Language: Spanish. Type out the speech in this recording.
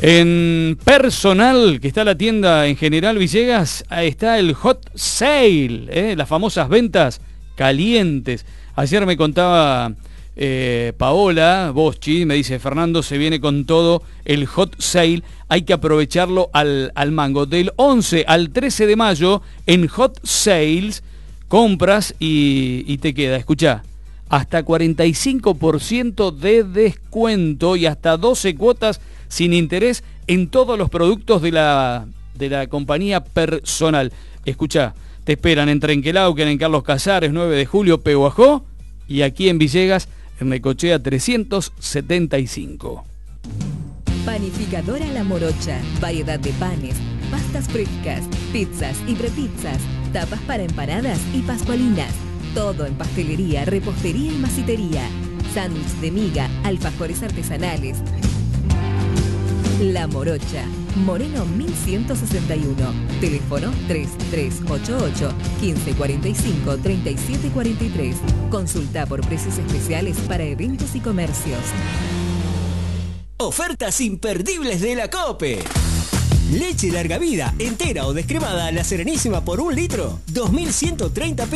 En Personal, que está la tienda en General Villegas, está el Hot Sale, las famosas ventas calientes. Ayer me contaba Paola Boschi, me dice: Fernando, se viene con todo el Hot Sale, hay que aprovecharlo al mango. Del 11 al 13 de mayo en Hot Sales compras y te queda, escuchá, hasta 45% de descuento y hasta 12 cuotas sin interés en todos los productos de la compañía Personal. Escuchá, te esperan en Trenquelauquen, en Carlos Casares, 9 de julio, Pehuajó, y aquí en Villegas, en Necochea 375. Panificadora La Morocha, variedad de panes, pastas frescas, pizzas y prepizzas, tapas para empanadas y pascualinas. Todo en pastelería, repostería y masitería. Sándwich de miga, alfajores artesanales. La Morocha, Moreno 1161, teléfono 3388-1545-3743. Consulta por precios especiales para eventos y comercios. Ofertas imperdibles de la COPE. Leche larga vida, entera o descremada, La Serenísima por 1 litro, 2.130 pesos.